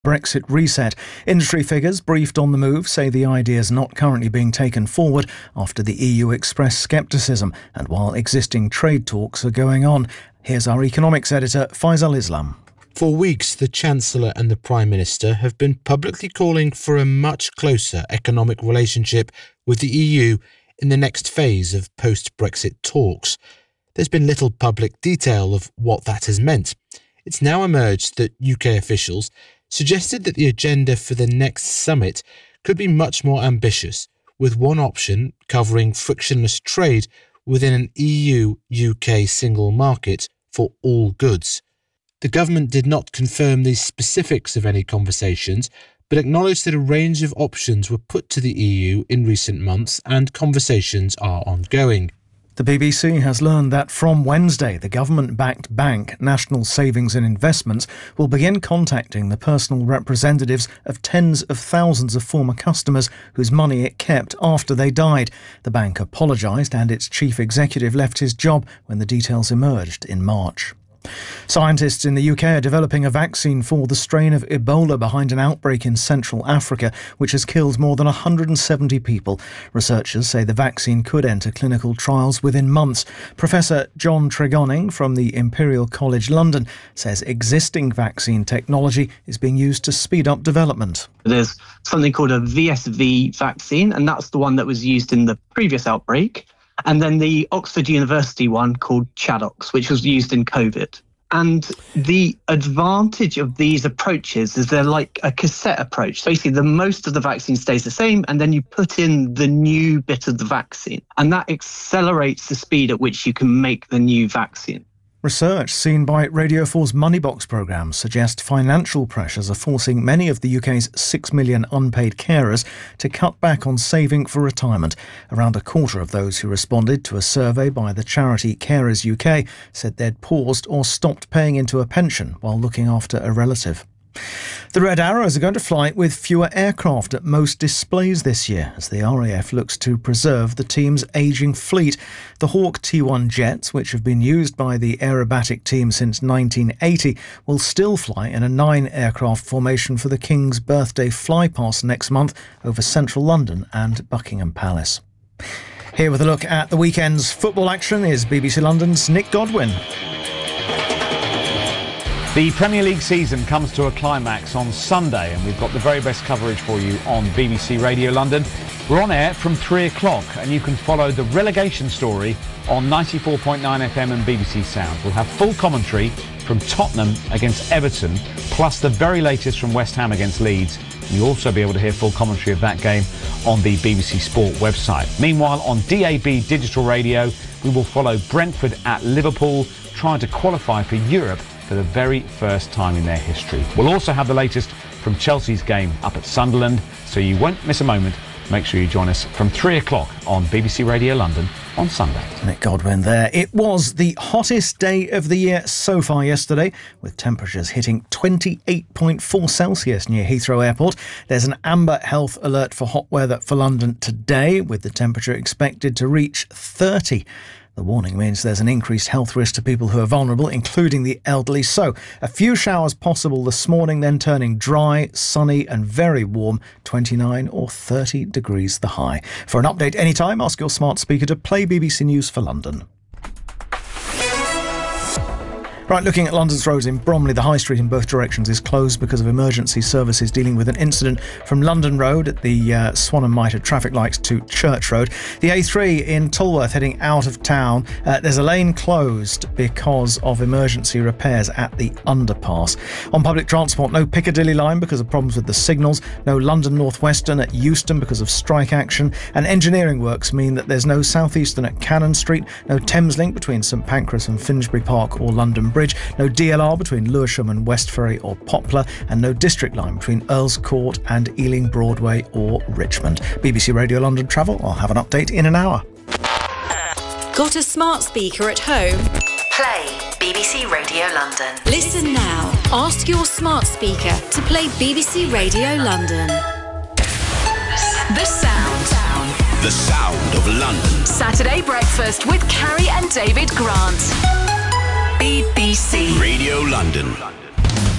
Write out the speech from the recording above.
Brexit reset. Industry figures briefed on the move say the idea is not currently being taken forward after the EU expressed scepticism and while existing trade talks are going on. Here's our economics editor, Faisal Islam. For weeks, the Chancellor and the Prime Minister have been publicly calling for a much closer economic relationship with the EU in the next phase of post-Brexit talks. There's been little public detail of what that has meant. It's now emerged that UK officials suggested that the agenda for the next summit could be much more ambitious, with one option covering frictionless trade within an EU-UK single market for all goods. The government did not confirm the specifics of any conversations, but acknowledged that a range of options were put to the EU in recent months and conversations are ongoing. The BBC has learned that from Wednesday, the government-backed bank, National Savings and Investments, will begin contacting the personal representatives of tens of thousands of former customers whose money it kept after they died. The bank apologised and its chief executive left his job when the details emerged in March. Scientists in the UK are developing a vaccine for the strain of Ebola behind an outbreak in Central Africa, which has killed more than 170 people. Researchers say the vaccine could enter clinical trials within months. Professor John Tregonning from the Imperial College London says existing vaccine technology is being used to speed up development. There's something called a VSV vaccine, and that's the one that was used in the previous outbreak. And then the Oxford University one called Chadox, which was used in COVID. And the advantage of these approaches is they're like a cassette approach. So basically, most of the vaccine stays the same, and then you put in the new bit of the vaccine. And that accelerates the speed at which you can make the new vaccine. Research seen by Radio 4's Moneybox programme suggests financial pressures are forcing many of the UK's 6 million unpaid carers to cut back on saving for retirement. Around a quarter of those who responded to a survey by the charity Carers UK said they'd paused or stopped paying into a pension while looking after a relative. The Red Arrows are going to fly with fewer aircraft at most displays this year as the RAF looks to preserve the team's ageing fleet. The Hawk T1 jets, which have been used by the aerobatic team since 1980, will still fly in a 9-aircraft formation for the King's birthday flypast next month over central London and Buckingham Palace. Here with a look at the weekend's football action is BBC London's Nick Godwin. The Premier League season comes to a climax on Sunday, and we've got the very best coverage for you on BBC Radio London. We're on air from 3 o'clock, and you can follow the relegation story on 94.9 FM and BBC Sound. We'll have full commentary from Tottenham against Everton, plus the very latest from West Ham against Leeds. You'll also be able to hear full commentary of that game on the BBC Sport website. Meanwhile, on DAB Digital Radio, we will follow Brentford at Liverpool, trying to qualify for Europe for the very first time in their history. We'll also have the latest from Chelsea's game up at Sunderland, so you won't miss a moment. Make sure you join us from 3 o'clock on BBC Radio London on Sunday. Nick Godwin there. It was the hottest day of the year so far yesterday, with temperatures hitting 28.4 Celsius near Heathrow Airport. There's an amber health alert for hot weather for London today, with the temperature expected to reach 30. The warning means there's an increased health risk to people who are vulnerable, including the elderly. So, a few showers possible this morning, then turning dry, sunny and very warm, 29 or 30 degrees the high. For an update anytime, ask your smart speaker to play BBC News for London. Right, looking at London's roads in Bromley, the High Street in both directions is closed because of emergency services dealing with an incident from London Road at the Swan and Mitre traffic lights to Church Road. The A3 in Tolworth heading out of town, there's a lane closed because of emergency repairs at the underpass. On public transport, no Piccadilly line because of problems with the signals, no London North Western at Euston because of strike action, and engineering works mean that there's no South Eastern at Cannon Street, no Thameslink between St Pancras and Finsbury Park or London Bridge, no DLR between Lewisham and Westferry or Poplar, and no District line between Earls Court and Ealing Broadway or Richmond. BBC Radio London Travel, I'll have an update in an hour. Got a smart speaker at home? Play BBC Radio London. Listen now. Ask your smart speaker to play BBC Radio London. The sound. The sound of London. Saturday breakfast with Carrie and David Grant. BBC Radio London.